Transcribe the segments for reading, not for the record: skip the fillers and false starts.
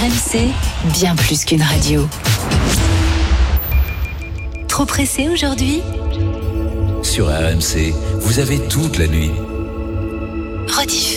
RMC, bien plus qu'une radio. Trop pressé aujourd'hui ? Sur RMC, vous avez toute la nuit. Rediff.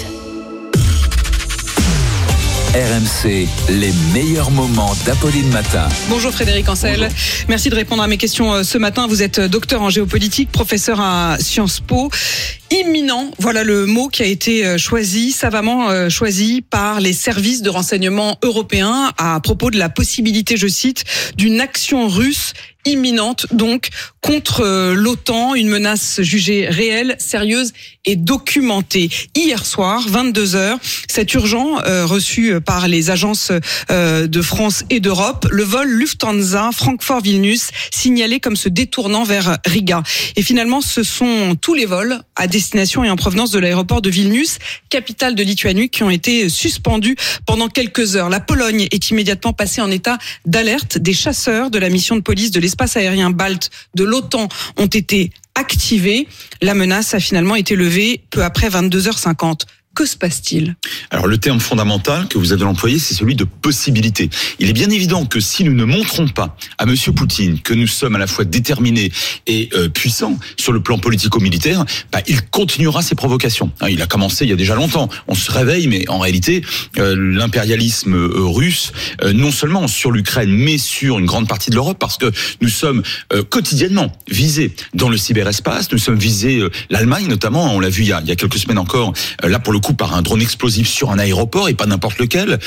RMC, les meilleurs moments d'Apolline Matin. Bonjour Frédéric Ancel. Bonjour. Merci de répondre à mes questions ce matin. Vous êtes docteur en géopolitique, professeur à Sciences Po. Imminent, voilà le mot qui a été choisi, savamment choisi par les services de renseignement européens à propos de la possibilité, je cite, d'une action russe imminente donc contre l'OTAN, une menace jugée réelle, sérieuse et documentée. Hier soir, 22h, c'est urgent, reçu par les agences de France et d'Europe, le vol Lufthansa Francfort-Vilnius signalé comme se détournant vers Riga. Et finalement, ce sont tous les vols à destination et en provenance de l'aéroport de Vilnius, capitale de Lituanie, qui ont été suspendus pendant quelques heures. La Pologne est immédiatement passée en état d'alerte. Des chasseurs de la mission de police de l'espace aérien balte de l'OTAN ont été activés. La menace a finalement été levée peu après 22h50. Que se passe-t-il ? Alors le terme fondamental que vous avez employé, c'est celui de possibilité. Il est bien évident que si nous ne montrons pas à Monsieur Poutine que nous sommes à la fois déterminés et puissants sur le plan politico-militaire, il continuera ses provocations. Il a commencé il y a déjà longtemps. On se réveille, mais en réalité, l'impérialisme russe, non seulement sur l'Ukraine, mais sur une grande partie de l'Europe, parce que nous sommes quotidiennement visés dans le cyberespace. Nous sommes visés, l'Allemagne notamment, on l'a vu il y a quelques semaines encore, là pour le coup par un drone explosif sur un aéroport et pas n'importe lequel.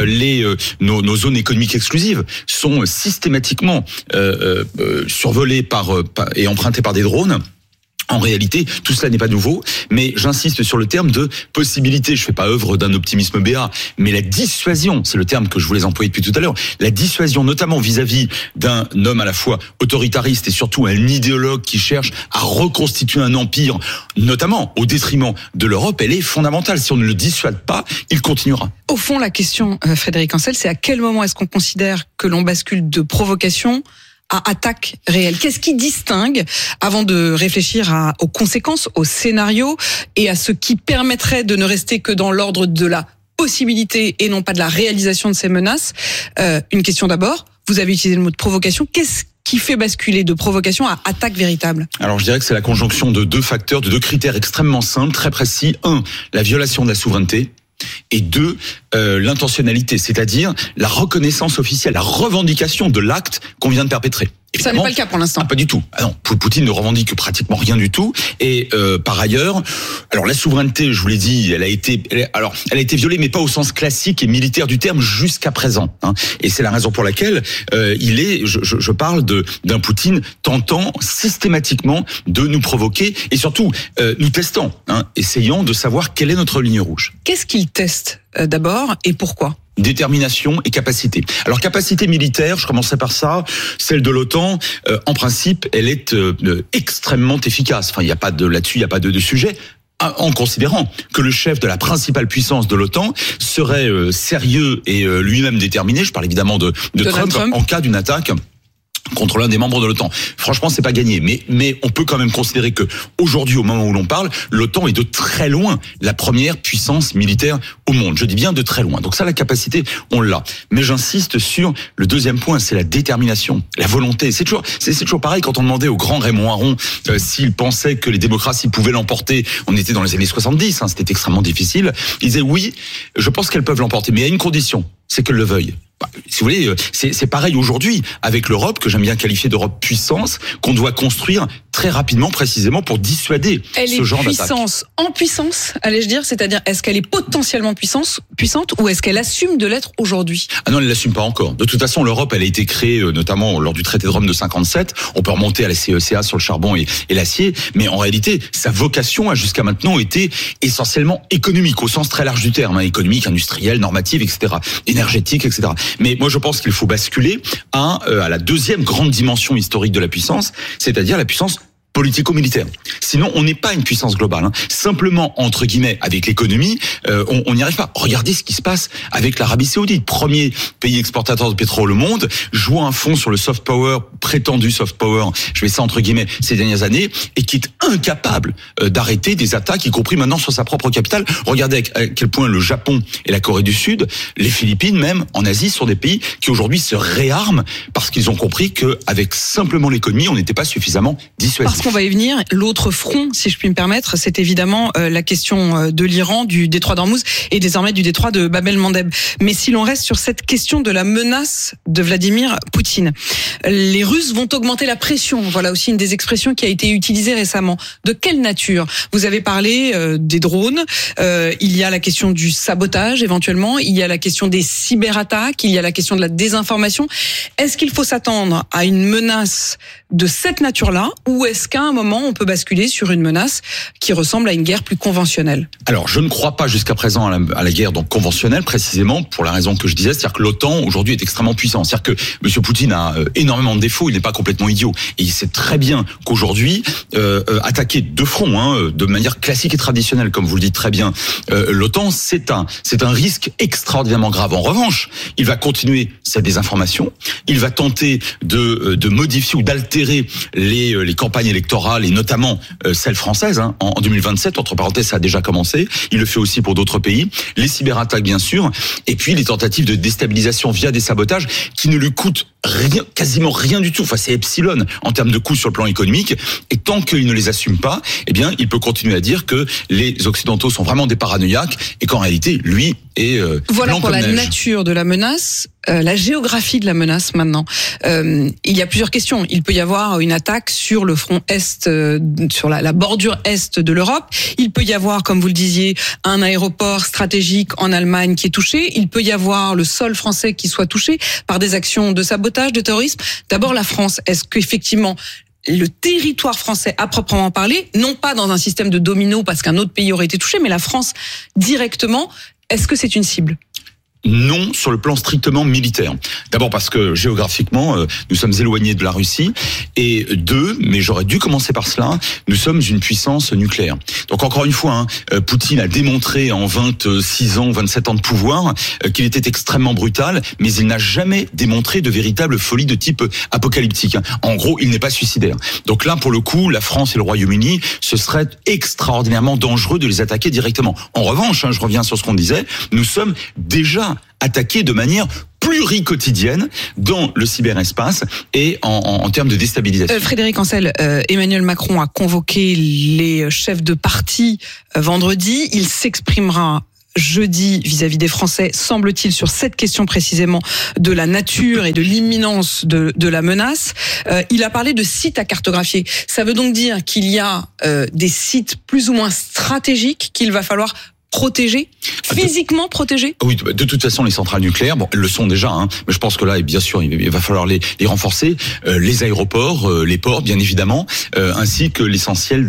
Nos zones économiques exclusives sont systématiquement survolées et empruntées par des drones. En réalité, tout cela n'est pas nouveau, mais j'insiste sur le terme de possibilité. Je fais pas œuvre d'un optimisme béat, mais la dissuasion, c'est le terme que je voulais employer depuis tout à l'heure, la dissuasion notamment vis-à-vis d'un homme à la fois autoritariste et surtout un idéologue qui cherche à reconstituer un empire, notamment au détriment de l'Europe, elle est fondamentale. Si on ne le dissuade pas, il continuera. Au fond, la question, Frédéric Ancel, c'est à quel moment est-ce qu'on considère que l'on bascule de provocation à attaque réelle? Qu'est-ce qui distingue, avant de réfléchir aux conséquences, au scénario et à ce qui permettrait de ne rester que dans l'ordre de la possibilité et non pas de la réalisation de ces menaces? Une question d'abord, vous avez utilisé le mot de provocation, qu'est-ce qui fait basculer de provocation à attaque véritable? Alors je dirais que c'est la conjonction de deux facteurs, de deux critères extrêmement simples, très précis. 1, la violation de la souveraineté. Et 2, l'intentionnalité, c'est-à-dire la reconnaissance officielle, la revendication de l'acte qu'on vient de perpétrer. Ça n'est pas le cas pour l'instant. Pas du tout. Non, Poutine ne revendique pratiquement rien du tout. Et par ailleurs, alors la souveraineté, je vous l'ai dit, elle a été violée, mais pas au sens classique et militaire du terme jusqu'à présent. Et c'est la raison pour laquelle je parle d'un Poutine tentant systématiquement de nous provoquer et surtout nous testant, essayant de savoir quelle est notre ligne rouge. Qu'est-ce qu'il teste d'abord et pourquoi ? Détermination et capacité. Alors capacité militaire, je commencerai par ça, celle de l'OTAN, en principe, elle est extrêmement efficace. Enfin, il y a pas de sujet. En considérant que le chef de la principale puissance de l'OTAN serait sérieux et lui-même déterminé, je parle évidemment de Trump, en cas d'une attaque contre l'un des membres de l'OTAN. Franchement, c'est pas gagné, mais on peut quand même considérer que aujourd'hui, au moment où l'on parle, l'OTAN est de très loin la première puissance militaire au monde. Je dis bien de très loin. Donc ça, la capacité, on l'a. Mais j'insiste sur le deuxième point, c'est la détermination, la volonté. C'est toujours pareil quand on demandait au grand Raymond Aron s'il pensait que les démocraties pouvaient l'emporter. On était dans les années 70, c'était extrêmement difficile. Il disait oui, je pense qu'elles peuvent l'emporter, mais à une condition, c'est qu'elles le veuillent. Si vous voulez, c'est pareil aujourd'hui avec l'Europe, que j'aime bien qualifier d'Europe puissance, qu'on doit construire très rapidement, précisément, pour dissuader ce genre d'attaque. Elle est puissance en puissance, allais-je dire, c'est-à-dire est-ce qu'elle est potentiellement puissante ou est-ce qu'elle assume de l'être aujourd'hui ? Ah non, elle l'assume pas encore. De toute façon, l'Europe, elle a été créée notamment lors du traité de Rome de 57. On peut remonter à la CECA sur le charbon et l'acier, mais en réalité, sa vocation a jusqu'à maintenant été essentiellement économique, au sens très large du terme, économique, industriel, normative, etc., énergétique, etc. Mais moi, je pense qu'il faut basculer à la deuxième grande dimension historique de la puissance, c'est-à-dire la puissance politico-militaire. Sinon, on n'est pas une puissance globale. Hein. Simplement, entre guillemets, avec l'économie, on n'y arrive pas. Regardez ce qui se passe avec l'Arabie Saoudite, premier pays exportateur de pétrole au monde, joue un fonds sur le soft power, prétendu soft power, je mets ça entre guillemets, ces dernières années, et qui est incapable d'arrêter des attaques, y compris maintenant sur sa propre capitale. Regardez à quel point le Japon et la Corée du Sud, les Philippines même, en Asie, sont des pays qui aujourd'hui se réarment parce qu'ils ont compris qu'avec simplement l'économie, on n'était pas suffisamment dissuasif. Parce qu'on va y venir. L'autre front, si je puis me permettre, c'est évidemment la question de l'Iran, du détroit d'Ormuz et désormais du détroit de Bab el-Mandeb. Mais si l'on reste sur cette question de la menace de Vladimir Poutine, les Russes vont augmenter la pression. Voilà aussi une des expressions qui a été utilisée récemment. De quelle nature ? Vous avez parlé des drones, il y a la question du sabotage éventuellement, il y a la question des cyberattaques, il y a la question de la désinformation. Est-ce qu'il faut s'attendre à une menace de cette nature-là, ou est-ce qu'à un moment on peut basculer sur une menace qui ressemble à une guerre plus conventionnelle ? Alors, je ne crois pas jusqu'à présent à la guerre donc conventionnelle, précisément pour la raison que je disais, c'est-à-dire que l'OTAN aujourd'hui est extrêmement puissant. C'est-à-dire que M. Poutine a énormément de défauts, il n'est pas complètement idiot, et il sait très bien qu'aujourd'hui attaquer de front, de manière classique et traditionnelle, comme vous le dites très bien, l'OTAN, c'est un risque extraordinairement grave. En revanche, il va continuer sa désinformation, il va tenter de modifier ou d'altérer les campagnes électorales et notamment celles françaises en 2027. Entre parenthèses, ça a déjà commencé. Il le fait aussi pour d'autres pays. Les cyberattaques, bien sûr, et puis les tentatives de déstabilisation via des sabotages qui ne lui coûtent rien, quasiment rien du tout. Enfin, c'est epsilon en termes de coûts sur le plan économique. Et tant qu'il ne les assume pas, eh bien, il peut continuer à dire que les Occidentaux sont vraiment des paranoïaques et qu'en réalité, lui est voilà blanc pour comme la neige. Nature de la menace. La géographie de la menace maintenant. Il y a plusieurs questions. Il peut y avoir une attaque sur le front est, sur la bordure est de l'Europe. Il peut y avoir, comme vous le disiez, un aéroport stratégique en Allemagne qui est touché. Il peut y avoir le sol français qui soit touché par des actions de sabotage, de terrorisme. D'abord, la France. Est-ce qu'effectivement le territoire français à proprement parler, non pas dans un système de domino parce qu'un autre pays aurait été touché, mais la France directement, est-ce que c'est une cible ? Non, sur le plan strictement militaire. D'abord parce que géographiquement, nous sommes éloignés de la Russie. Et deux, mais j'aurais dû commencer par cela, nous sommes une puissance nucléaire. Donc encore une fois, Poutine a démontré en 26 ans, 27 ans de pouvoir qu'il était extrêmement brutal, mais il n'a jamais démontré de véritable folie de type apocalyptique. En gros, il n'est pas suicidaire. Donc là, pour le coup, la France et le Royaume-Uni, ce serait extraordinairement dangereux de les attaquer directement. En revanche, je reviens sur ce qu'on disait, nous sommes déjà attaqués de manière pluriquotidienne dans le cyberespace et en termes de déstabilisation. Frédéric Ancel, Emmanuel Macron a convoqué les chefs de parti vendredi. Il s'exprimera jeudi vis-à-vis des Français, semble-t-il, sur cette question précisément de la nature et de l'imminence de la menace. Il a parlé de sites à cartographier. Ça veut donc dire qu'il y a des sites plus ou moins stratégiques qu'il va falloir protéger, physiquement protéger. Oui, de toute façon, les centrales nucléaires, bon, elles le sont déjà, mais je pense que là, bien sûr, il va falloir les renforcer. Les aéroports, les ports, bien évidemment, ainsi que l'essentiel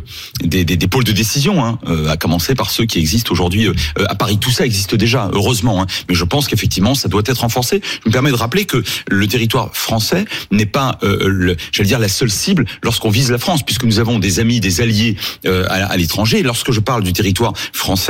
des pôles de décision, à commencer par ceux qui existent aujourd'hui à Paris. Tout ça existe déjà, heureusement, mais je pense qu'effectivement, ça doit être renforcé. Je me permets de rappeler que le territoire français n'est pas, la seule cible lorsqu'on vise la France, puisque nous avons des amis, des alliés à l'étranger. Et lorsque je parle du territoire français,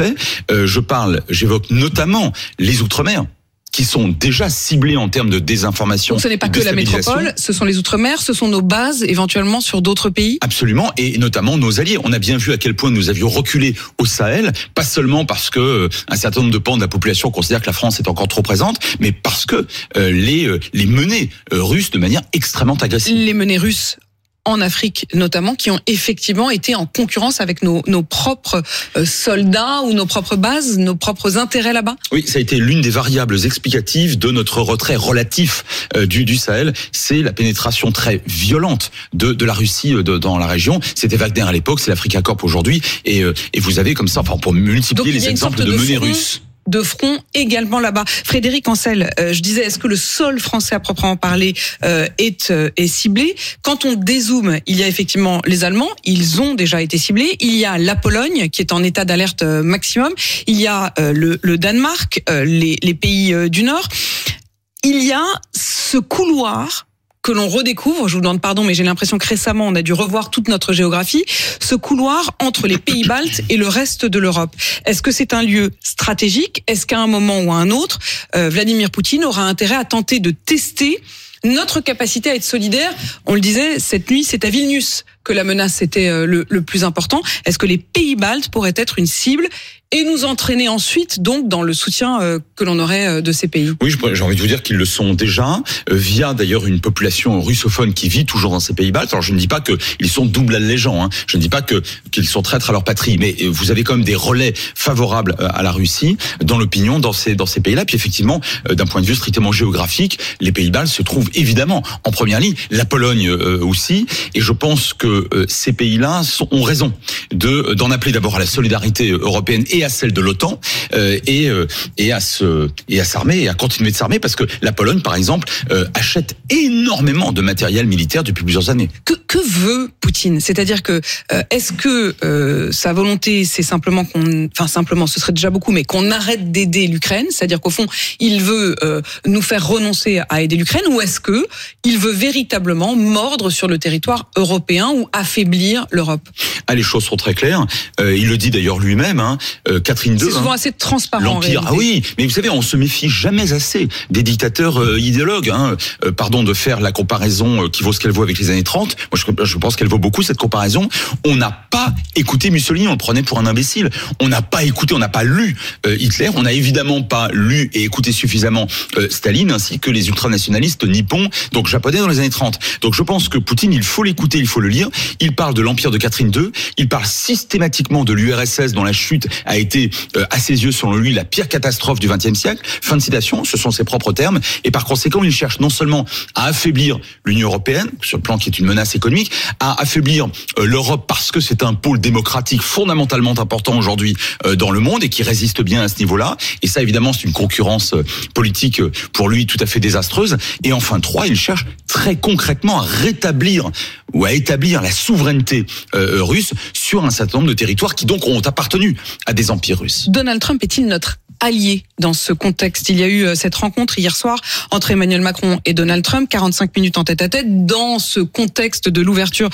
j'évoque notamment les Outre-mer, qui sont déjà ciblés en termes de désinformation. Donc ce n'est pas que la métropole, ce sont les Outre-mer, ce sont nos bases éventuellement sur d'autres pays. Absolument, et notamment nos alliés. On a bien vu à quel point nous avions reculé au Sahel, pas seulement parce que un certain nombre de pans de la population considèrent que la France est encore trop présente, mais parce que les menées russes de manière extrêmement agressive. Les menées russes en Afrique notamment, qui ont effectivement été en concurrence avec nos propres soldats ou nos propres bases, nos propres intérêts là-bas. Oui, ça a été l'une des variables explicatives de notre retrait relatif du Sahel. C'est la pénétration très violente de la Russie dans la région. C'était Wagner à l'époque, c'est l'Africa Corp aujourd'hui, et vous avez comme ça, pour multiplier les exemples de menées russes. De front également là-bas. Frédéric Ancel, je disais, est-ce que le sol français à proprement parler est ciblé ? Quand on dézoome, il y a effectivement les Allemands, ils ont déjà été ciblés. Il y a la Pologne qui est en état d'alerte maximum. Il y a le Danemark, les pays du Nord. Il y a ce couloir que l'on redécouvre, je vous demande pardon, mais j'ai l'impression que récemment, on a dû revoir toute notre géographie, ce couloir entre les pays baltes et le reste de l'Europe. Est-ce que c'est un lieu stratégique ? Est-ce qu'à un moment ou à un autre, Vladimir Poutine aura intérêt à tenter de tester notre capacité à être solidaire? On le disait, cette nuit, c'est à Vilnius que la menace était le plus important. Est-ce que les pays baltes pourraient être une cible et nous entraîner ensuite donc dans le soutien que l'on aurait de ces pays? Oui, j'ai envie de vous dire qu'ils le sont déjà, via d'ailleurs une population russophone qui vit toujours dans ces pays baltes. Alors je ne dis pas qu'ils sont double allégeants, hein. Je ne dis pas qu'ils sont traîtres à leur patrie, mais vous avez quand même des relais favorables à la Russie dans l'opinion dans ces pays-là. Puis effectivement, d'un point de vue strictement géographique, les pays baltes se trouvent évidemment en première ligne, la Pologne aussi, et je pense que ces pays-là ont raison d'en appeler d'abord à la solidarité européenne et à celle de l'OTAN, et à s'armer et à continuer de s'armer, parce que la Pologne, par exemple, achète énormément de matériel militaire depuis plusieurs années. Que veut Poutine ? C'est-à-dire que est-ce que sa volonté, c'est simplement simplement, ce serait déjà beaucoup, mais qu'on arrête d'aider l'Ukraine, c'est-à-dire qu'au fond, il veut nous faire renoncer à aider l'Ukraine, ou est-ce que il veut véritablement mordre sur le territoire européen ou affaiblir l'Europe ? Les choses sont très claires. Il le dit d'ailleurs lui-même. Catherine II. C'est souvent assez transparent. L'Empire. Ah oui, mais vous savez, on se méfie jamais assez des dictateurs idéologues. Pardon de faire la comparaison qui vaut ce qu'elle vaut avec les années 30. Moi, je pense qu'elle vaut beaucoup, cette comparaison. On n'a pas écouté Mussolini, on le prenait pour un imbécile. On n'a pas écouté, on n'a pas lu Hitler. On n'a évidemment pas lu et écouté suffisamment Staline, ainsi que les ultranationalistes nippons, donc japonais dans les années 30. Donc je pense que Poutine, il faut l'écouter, il faut le lire. Il parle de l'Empire de Catherine II. Il parle systématiquement de l'URSS, dont la chute a été, à ses yeux, selon lui, la pire catastrophe du XXe siècle. Fin de citation, ce sont ses propres termes. Et par conséquent, il cherche non seulement à affaiblir l'Union européenne, sur le plan qui est une menace économique, à affaiblir l'Europe parce que c'est un pôle démocratique fondamentalement important aujourd'hui dans le monde et qui résiste bien à ce niveau-là. Et ça, évidemment, c'est une concurrence politique pour lui tout à fait désastreuse. Et enfin, 3, il cherche très concrètement à rétablir ou à établir la souveraineté russe sur un certain nombre de territoires qui donc ont appartenu à des empires russes. Donald Trump est-il notre allié dans ce contexte? Il y a eu cette rencontre hier soir entre Emmanuel Macron et Donald Trump, 45 minutes en tête-à-tête, dans ce contexte de l'ouverture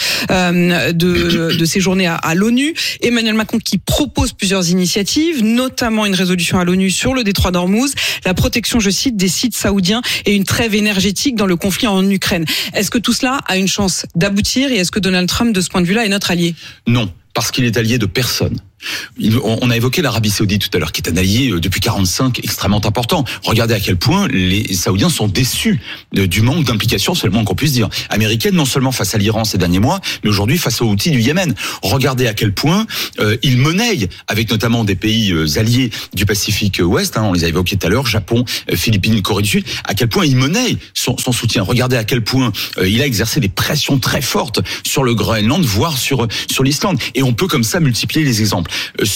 de ces journées à l'ONU. Emmanuel Macron qui propose plusieurs initiatives, notamment une résolution à l'ONU sur le détroit d'Ormuz, la protection, je cite, des sites saoudiens et une trêve énergétique dans le conflit en Ukraine. Est-ce que tout cela a une chance d'aboutir et est-ce que Donald Trump, de ce point de vue-là, est notre allié? Non, parce qu'il est allié de personne. On a évoqué l'Arabie Saoudite tout à l'heure, qui est un allié depuis 45 extrêmement important. Regardez à quel point les Saoudiens sont déçus du manque d'implication, c'est le moins qu'on puisse dire, américaine, non seulement face à l'Iran ces derniers mois, mais aujourd'hui face aux Houthis du Yémen. Regardez à quel point ils monnaient, avec notamment des pays alliés du Pacifique Ouest, on les a évoqués tout à l'heure, Japon, Philippines, Corée du Sud, à quel point ils monnaient son soutien. Regardez à quel point il a exercé des pressions très fortes sur le Groenland, voire sur l'Islande. Et on peut comme ça multiplier les exemples.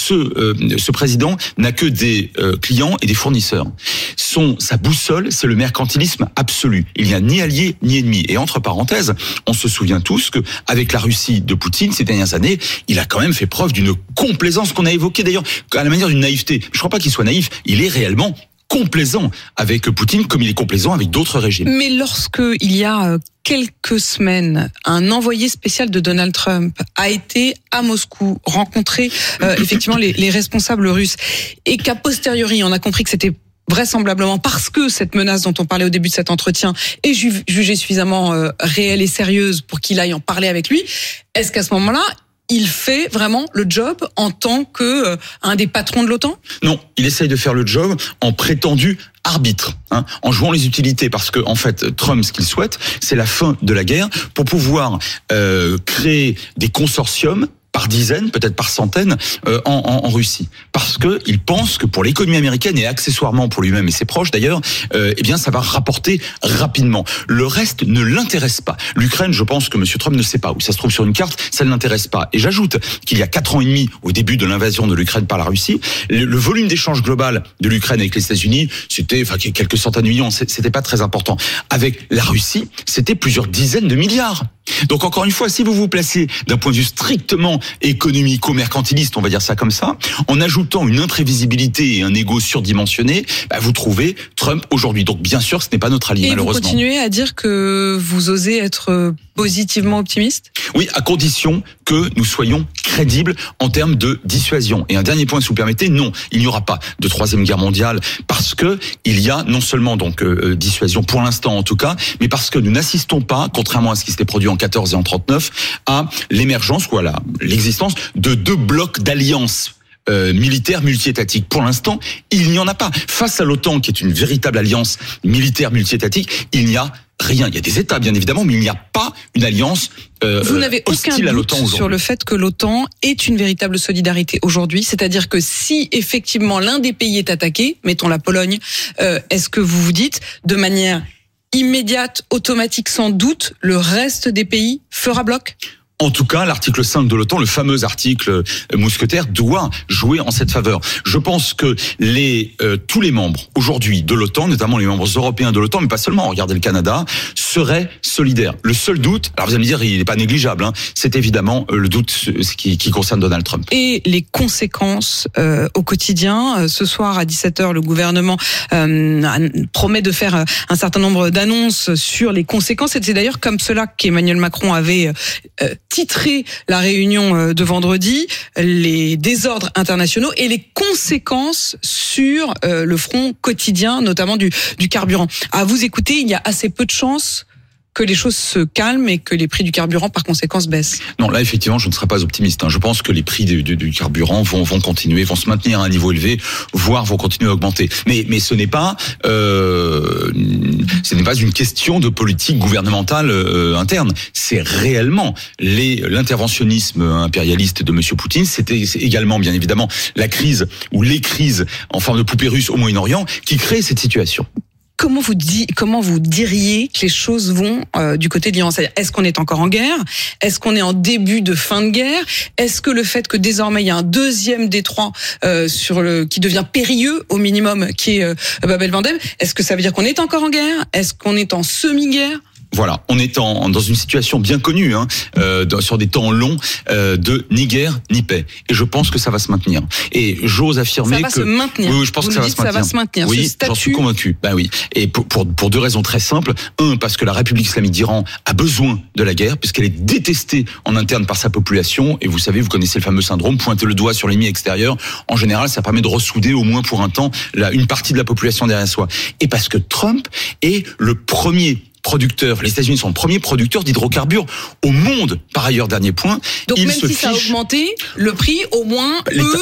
Ce président n'a que des clients et des fournisseurs. Sa boussole, c'est le mercantilisme absolu. Il n'y a ni allié ni ennemi. Et entre parenthèses, on se souvient tous que avec la Russie de Poutine ces dernières années, il a quand même fait preuve d'une complaisance qu'on a évoquée d'ailleurs à la manière d'une naïveté. Je ne crois pas qu'il soit naïf. Il est réellement complaisant avec Poutine comme il est complaisant avec d'autres régimes. Mais lorsque il y a quelques semaines, un envoyé spécial de Donald Trump a été à Moscou rencontrer effectivement les responsables russes et qu'a posteriori on a compris que c'était vraisemblablement parce que cette menace dont on parlait au début de cet entretien est jugée suffisamment réelle et sérieuse pour qu'il aille en parler avec lui, est-ce qu'à ce moment-là il fait vraiment le job en tant que un des patrons de l'OTAN? Non, il essaye de faire le job en prétendu arbitre, en jouant les utilités, parce que en fait Trump, ce qu'il souhaite, c'est la fin de la guerre pour pouvoir créer des consortiums par dizaines, peut-être par centaines, en Russie. Parce que il pense que pour l'économie américaine et accessoirement pour lui-même et ses proches d'ailleurs, eh bien ça va rapporter rapidement. Le reste ne l'intéresse pas. L'Ukraine, je pense que M. Trump ne sait pas où ça se trouve sur une carte, ça ne l'intéresse pas. Et j'ajoute qu'il y a 4 ans et demi, au début de l'invasion de l'Ukraine par la Russie, le volume d'échange global de l'Ukraine avec les États-Unis, c'était quelques centaines de millions, c'était pas très important. Avec la Russie, c'était plusieurs dizaines de milliards. Donc encore une fois, si vous vous placez d'un point de vue strictement économico-mercantiliste, on va dire ça comme ça, en ajoutant une imprévisibilité et un ego surdimensionné, vous trouvez Trump aujourd'hui. Donc bien sûr, ce n'est pas notre allié, malheureusement. Et vous continuez à dire que vous osez être positivement optimiste ? Oui, à condition que nous soyons crédibles en termes de dissuasion. Et un dernier point, si vous permettez, non, il n'y aura pas de troisième guerre mondiale parce que il y a non seulement donc dissuasion pour l'instant en tout cas, mais parce que nous n'assistons pas, contrairement à ce qui s'était produit en 14 et en 39, à l'émergence ou à l'existence de deux blocs d'alliances militaire multiétatique. Pour l'instant, il n'y en a pas. Face à l'OTAN, qui est une véritable alliance militaire multiétatique, il n'y a rien. Il y a des États, bien évidemment, mais il n'y a pas une alliance Vous n'avez aucun doute sur le fait que l'OTAN est une véritable solidarité aujourd'hui, c'est-à-dire que si effectivement l'un des pays est attaqué, mettons la Pologne, est-ce que vous vous dites de manière immédiate, automatique, sans doute, le reste des pays fera bloc ? En tout cas, l'article 5 de l'OTAN, le fameux article mousquetaire, doit jouer en cette faveur. Je pense que tous les membres aujourd'hui de l'OTAN, notamment les membres européens de l'OTAN, mais pas seulement, regardez le Canada, seraient solidaires. Le seul doute, alors vous allez me dire, il n'est pas négligeable, c'est évidemment le doute qui concerne Donald Trump. Et les conséquences au quotidien. Ce soir à 17h, le gouvernement promet de faire un certain nombre d'annonces sur les conséquences. Et c'est d'ailleurs comme cela qu'Emmanuel Macron avait titré la réunion de vendredi, les désordres internationaux et les conséquences sur le front quotidien, notamment du carburant. À vous écouter, il y a assez peu de chances que les choses se calment et que les prix du carburant, par conséquent, baissent. Non, là, effectivement, je ne serais pas optimiste. Je pense que les prix du carburant vont continuer, vont se maintenir à un niveau élevé, voire vont continuer à augmenter. Mais ce n'est pas une question de politique gouvernementale interne. C'est réellement l'interventionnisme impérialiste de Monsieur Poutine. C'est également, bien évidemment, la crise ou les crises en forme de poupée russe au Moyen-Orient qui créent cette situation. Comment vous diriez que les choses vont du côté de l'Iran ? C'est-à-dire, est-ce qu'on est encore en guerre ? Est-ce qu'on est en début de fin de guerre ? Est-ce que le fait que désormais il y a un deuxième détroit qui devient périlleux au minimum, qui est Bab el-Mandeb, est-ce que ça veut dire qu'on est encore en guerre ? Est-ce qu'on est en semi-guerre ? Voilà, on est dans une situation bien connue, sur des temps longs, de ni guerre ni paix. Et je pense que ça va se maintenir. Et j'ose affirmer que ça va se maintenir. Oui, je pense que ça va se maintenir. Oui, j'en suis convaincu. Oui. Et pour deux raisons très simples. Un, parce que la République islamique d'Iran a besoin de la guerre, puisqu'elle est détestée en interne par sa population. Et vous savez, vous connaissez le fameux syndrome, pointer le doigt sur l'ennemi extérieur. En général, ça permet de ressouder au moins pour un temps une partie de la population derrière soi. Et parce que Trump est le premier producteur, les États-Unis sont le premier producteur d'hydrocarbures au monde. Par ailleurs, dernier point. Donc même si ça a augmenté, le prix, au moins,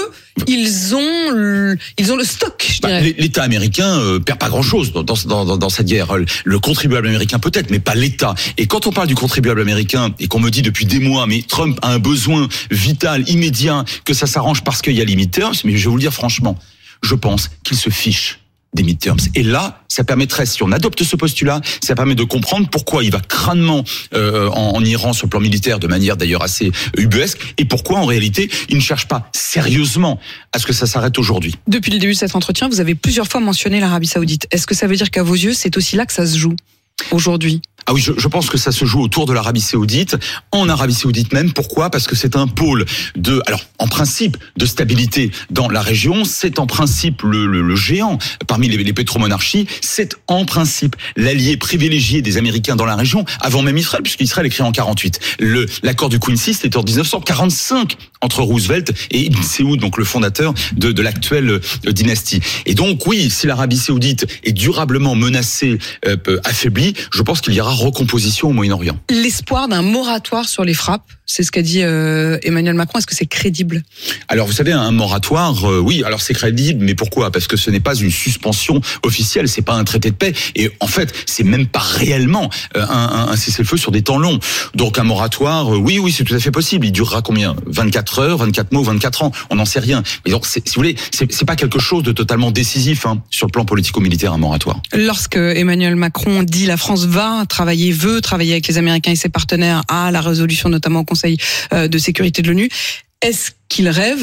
ils ont le stock, je dirais. L'État américain perd pas grand-chose dans cette guerre. Le contribuable américain peut-être, mais pas l'État. Et quand on parle du contribuable américain et qu'on me dit depuis des mois, mais Trump a un besoin vital, immédiat, que ça s'arrange parce qu'il y a les midterms, mais je vais vous le dire franchement, je pense qu'il se fiche des midterms. Et là, ça permettrait, si on adopte ce postulat, ça permet de comprendre pourquoi il va crânement en Iran sur le plan militaire, de manière d'ailleurs assez ubuesque, et pourquoi en réalité il ne cherche pas sérieusement à ce que ça s'arrête aujourd'hui. Depuis le début de cet entretien, vous avez plusieurs fois mentionné l'Arabie Saoudite. Est-ce que ça veut dire qu'à vos yeux, c'est aussi là que ça se joue aujourd'hui ? Ah oui, je pense que ça se joue autour de l'Arabie Saoudite, en Arabie Saoudite même. Pourquoi ? Parce que c'est un pôle en principe, de stabilité dans la région. C'est en principe le géant parmi les pétromonarchies. C'est en principe l'allié privilégié des Américains dans la région, avant même Israël, puisqu'Israël est créé en 48. L'accord du Quincy, c'était en 1945 entre Roosevelt et Ibn Saoud, donc le fondateur de l'actuelle dynastie. Et donc oui, si l'Arabie Saoudite est durablement menacée, affaiblie, je pense qu'il y aura recomposition au Moyen-Orient. L'espoir d'un moratoire sur les frappes, c'est ce qu'a dit Emmanuel Macron. Est-ce que c'est crédible ? Alors vous savez, un moratoire, oui, alors c'est crédible, mais pourquoi ? Parce que ce n'est pas une suspension officielle, c'est pas un traité de paix, et en fait, c'est même pas réellement un cessez-le-feu sur des temps longs. Donc un moratoire, oui, c'est tout à fait possible. Il durera combien ? 24 heures, 24 mois, 24 ans, on n'en sait rien. Mais donc, si vous voulez, c'est pas quelque chose de totalement décisif sur le plan politico-militaire, un moratoire. Lorsque Emmanuel Macron dit la France veut travailler avec les Américains et ses partenaires à la résolution, notamment au Conseil de sécurité de l'ONU, est-ce qu'il rêve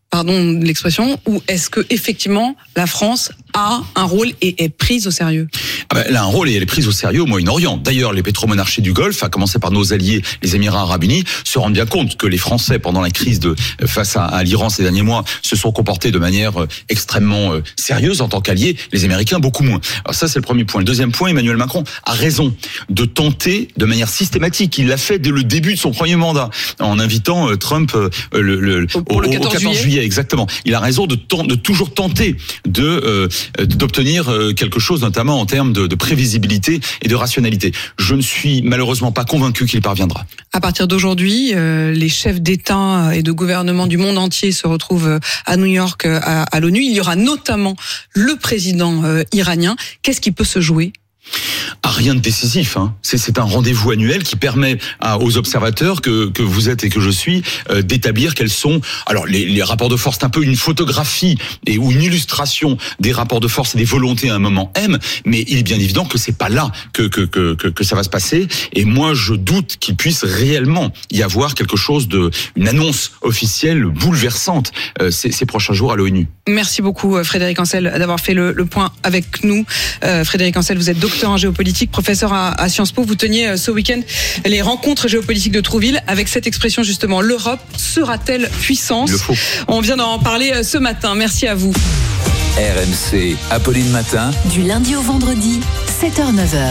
pardon de l'expression, ou est-ce que effectivement la France a un rôle et est prise au sérieux? Elle a un rôle et elle est prise au sérieux au Moyen-Orient. D'ailleurs, les pétromonarchies du Golfe, à commencer par nos alliés, les Émirats Arabes Unis, se rendent bien compte que les Français, pendant la crise face à l'Iran ces derniers mois, se sont comportés de manière extrêmement sérieuse en tant qu'alliés. Les Américains, beaucoup moins. Alors ça, c'est le premier point. Le deuxième point, Emmanuel Macron a raison de tenter de manière systématique. Il l'a fait dès le début de son premier mandat, en invitant Trump au 14 juillet. Exactement. Il a raison de toujours tenter d'obtenir quelque chose, notamment en termes de prévisibilité et de rationalité. Je ne suis malheureusement pas convaincu qu'il parviendra. À partir d'aujourd'hui, les chefs d'État et de gouvernement du monde entier se retrouvent à New York à l'ONU. Il y aura notamment le président iranien. Qu'est-ce qui peut se jouer ? Rien de décisif. C'est un rendez-vous annuel qui permet aux observateurs que vous êtes et que je suis d'établir quels sont. Alors les rapports de force, c'est un peu une photographie ou une illustration des rapports de force et des volontés à un moment M. Mais il est bien évident que c'est pas là que ça va se passer. Et moi, je doute qu'il puisse réellement y avoir quelque chose une annonce officielle bouleversante ces prochains jours à l'ONU. Merci beaucoup Frédéric Ancel d'avoir fait le point avec nous. Frédéric Ancel, vous êtes docteur en géopolitique, professeur à Sciences Po. Vous teniez ce week-end les rencontres géopolitiques de Trouville avec cette expression justement, l'Europe sera-t-elle puissance ? On vient d'en parler ce matin. Merci à vous. RMC, Apolline Matin. Du lundi au vendredi, 7h-9h.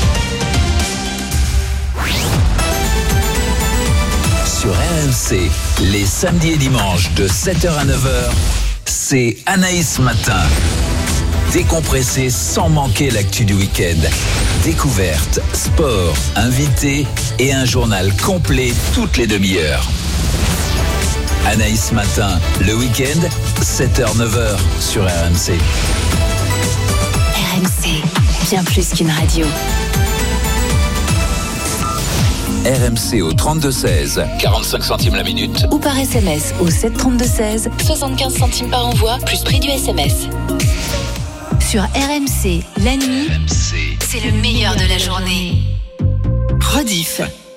Sur RMC, les samedis et dimanches de 7h à 9h, c'est Anaïs Matin. Décompressé sans manquer l'actu du week-end. Découverte, sport, invité et un journal complet toutes les demi-heures. Anaïs Matin, le week-end, 7h-9h sur RMC. RMC, bien plus qu'une radio. RMC au 32-16, 45 centimes la minute. Ou par SMS au 732-16, 75 centimes par envoi, plus prix du SMS. Sur RMC, la nuit, c'est le meilleur de la journée. Rediff.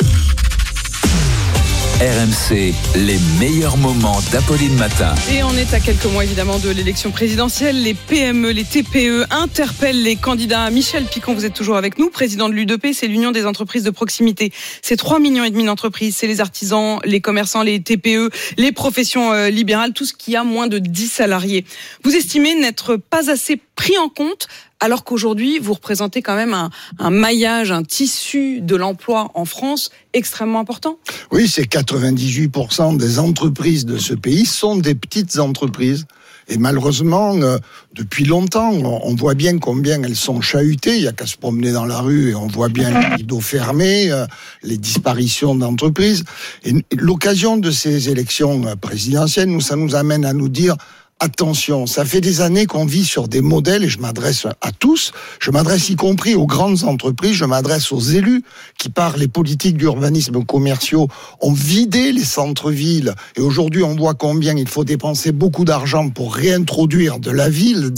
RMC, les meilleurs moments d'Apolline Matin. Et on est à quelques mois évidemment de l'élection présidentielle. Les PME, les TPE interpellent les candidats. Michel Picon, vous êtes toujours avec nous, président de l'UDP, c'est l'Union des entreprises de proximité. C'est 3,5 millions d'entreprises, c'est les artisans, les commerçants, les TPE, les professions libérales, tout ce qui a moins de 10 salariés. Vous estimez n'être pas assez pris en compte alors qu'aujourd'hui, vous représentez quand même un maillage, un tissu de l'emploi en France extrêmement important. Oui, c'est 98% des entreprises de ce pays sont des petites entreprises. Et malheureusement, depuis longtemps, on voit bien combien elles sont chahutées. Il n'y a qu'à se promener dans la rue et on voit bien les rideaux fermés, les disparitions d'entreprises. Et l'occasion de ces élections présidentielles, ça nous amène à nous dire... Attention, ça fait des années qu'on vit sur des modèles, et je m'adresse à tous, je m'adresse y compris aux grandes entreprises, je m'adresse aux élus qui, par les politiques d'urbanisme commerciaux, ont vidé les centres-villes. Et aujourd'hui, on voit combien il faut dépenser beaucoup d'argent pour réintroduire de la ville